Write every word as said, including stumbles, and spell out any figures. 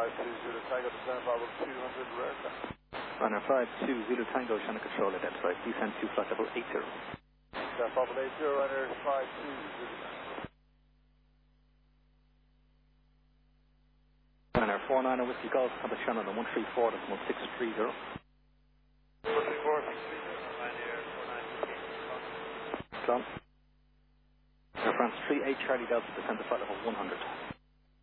five two Zulu Tango, descend level two hundred, America. Runner five two Zulu Tango, Channel Control identified, descend to flight level eight zero. Descend level eight zero, runner five two Zulu Tango. Runner four nine Whiskey Golf, contact channel on one three four point six three zero. one three four, six three zero, line air, four nine two. Clone. Air France three eight Charlie Delta, descend to flight level one hundred.